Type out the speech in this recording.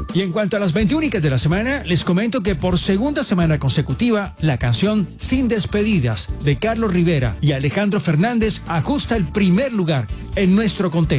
Y en cuanto a las 20 únicas de la semana, les comento que por segunda semana consecutiva, la canción Sin Despedidas de Carlos Rivera y Alejandro Fernández ajusta el primer lugar en nuestro conteo.